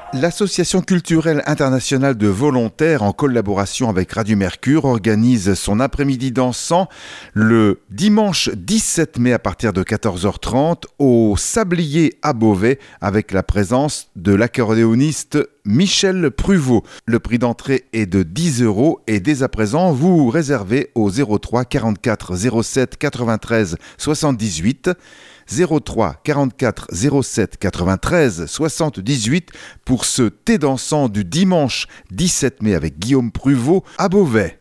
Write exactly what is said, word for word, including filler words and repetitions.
L'Association culturelle internationale de volontaires, en collaboration avec Radio Mercure, organise son après-midi dansant le dimanche dix-sept mai à partir de quatorze heures trente au Sablier à Beauvais avec la présence de l'accordéoniste Michel Pruvot. Le prix d'entrée est de dix euros et dès à présent, vous réservez au zéro trois quarante-quatre zéro sept quatre-vingt-treize soixante-dix-huit zéro trois quarante-quatre zéro sept quatre-vingt-treize soixante-dix-huit pour ce thé dansant du dimanche dix-sept mai avec Guillaume Pruvot à Beauvais.